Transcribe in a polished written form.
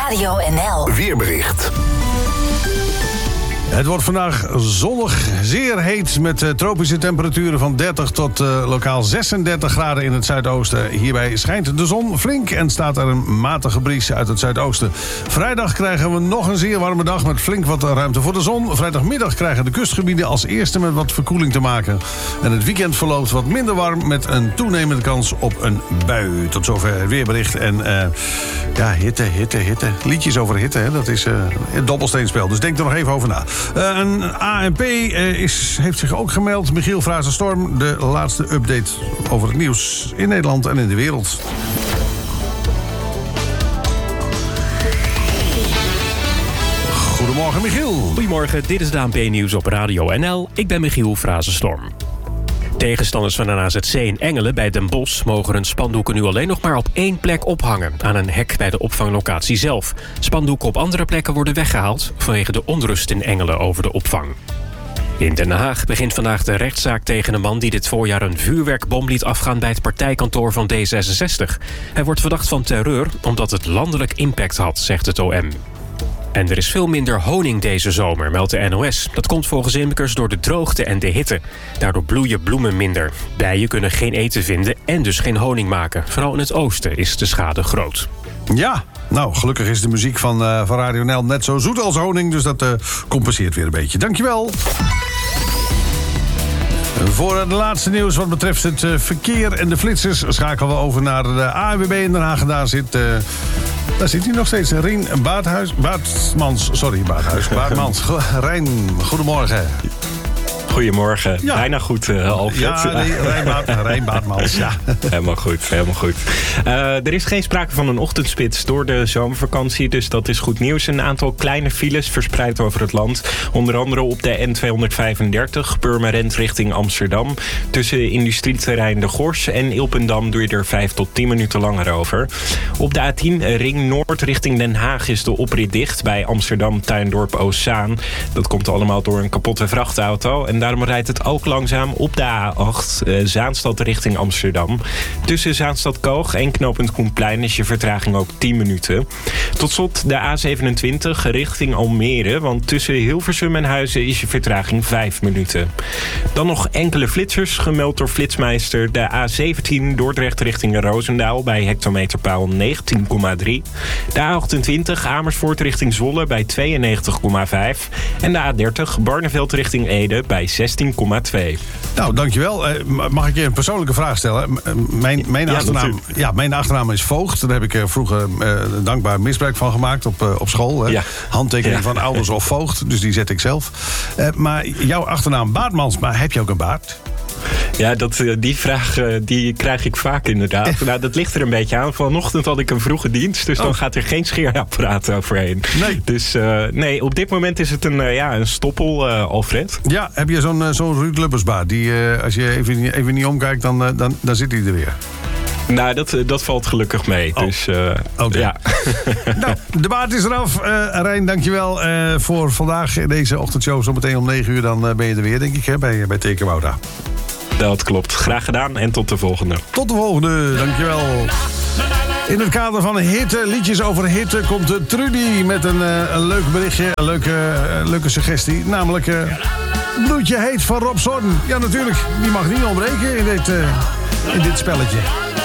Radio NL. Weerbericht. Het wordt vandaag zonnig, zeer heet met tropische temperaturen van 30 tot lokaal 36 graden in het zuidoosten. Hierbij schijnt de zon flink en staat er een matige bries uit het zuidoosten. Vrijdag krijgen we nog een zeer warme dag met flink wat ruimte voor de zon. Vrijdagmiddag krijgen de kustgebieden als eerste met wat verkoeling te maken. En het weekend verloopt wat minder warm met een toenemende kans op een bui. Tot zover het weerbericht. En hitte. Liedjes over hitte, hè? Dat is een dobbelsteenspel. Dus denk er nog even over na. Een ANP heeft zich ook gemeld. Michiel Frazenstorm, de laatste update over het nieuws in Nederland en in de wereld. Goedemorgen, Michiel. Goedemorgen, dit is het ANP-nieuws op Radio NL. Ik ben Michiel Frazenstorm. Tegenstanders van een AZC in Engelen bij Den Bosch mogen hun spandoeken nu alleen nog maar op één plek ophangen, aan een hek bij de opvanglocatie zelf. Spandoeken op andere plekken worden weggehaald vanwege de onrust in Engelen over de opvang. In Den Haag begint vandaag de rechtszaak tegen een man die dit voorjaar een vuurwerkbom liet afgaan bij het partijkantoor van D66. Hij wordt verdacht van terreur omdat het landelijk impact had, zegt het OM. En er is veel minder honing deze zomer, meldt de NOS. Dat komt volgens imkers door de droogte en de hitte. Daardoor bloeien bloemen minder. Bijen kunnen geen eten vinden en dus geen honing maken. Vooral in het oosten is de schade groot. Ja, nou, gelukkig is de muziek van Radio NL net zo zoet als honing. Dus dat compenseert weer een beetje. Dankjewel. Voor het laatste nieuws wat betreft het verkeer en de flitsers schakelen we over naar de ANWB in Den Haag. Daar zit hij nog steeds. Rien Baartmans. Rijn, goedemorgen. Goedemorgen. Ja. Bijna goed, Alfred. Ja, Rijn Baartmans. Ja. Helemaal goed. Er is geen sprake van een ochtendspits door de zomervakantie, dus dat is goed nieuws. Een aantal kleine files verspreid over het land. Onder andere op de N235, Purmerend richting Amsterdam. Tussen industrieterrein De Gors en Ilpendam doe je er 5 tot 10 minuten langer over. Op de A10 Ring Noord richting Den Haag is de oprit dicht bij Amsterdam Tuindorp Oostzaan. Dat komt allemaal door een kapotte vrachtauto. En daarom rijdt het ook langzaam op de A8 Zaanstad richting Amsterdam. Tussen Zaanstad-Koog en knooppunt Koenplein is je vertraging ook 10 minuten. Tot slot de A27 richting Almere, want tussen Hilversum en Huizen is je vertraging 5 minuten. Dan nog enkele flitsers, gemeld door Flitsmeister. De A17 Dordrecht richting Roosendaal bij hectometerpaal 19,3. De A28 Amersfoort richting Zwolle bij 92,5. En de A30 Barneveld richting Ede bij 16,2. Nou, dankjewel. Mag ik je een persoonlijke vraag stellen? Mijn achternaam is Voogd. Daar heb ik vroeger dankbaar misbruik van gemaakt op school. Hè? Ja. Handtekening van ouders of voogd. Dus die zet ik zelf. Maar jouw achternaam Baartmans, maar heb je ook een baard? Ja, die vraag die krijg ik vaak inderdaad. Nou, dat ligt er een beetje aan. Vanochtend had ik een vroege dienst, dus dan gaat er geen scheerapparaat overheen. Nee. Dus nee, op dit moment is het een stoppel, Alfred. Ja, heb je zo'n Ruud Lubbersbaard? Die, als je even niet omkijkt, dan zit hij er weer. Nou, dat valt gelukkig mee. Oh. Dus, okay. Ja. Nou, de baard is eraf. Rijn, dankjewel voor vandaag. Deze ochtendshow zometeen om 9 uur. Dan ben je er weer, denk ik, hè, bij Tekenwouda. Dat klopt. Graag gedaan en tot de volgende. Tot de volgende, dankjewel. In het kader van hitte, liedjes over hitte, komt Trudy met een leuk berichtje. Een leuke suggestie. Namelijk Bloedje heet van Rob Zorn. Ja, natuurlijk. Die mag niet ontbreken in dit spelletje.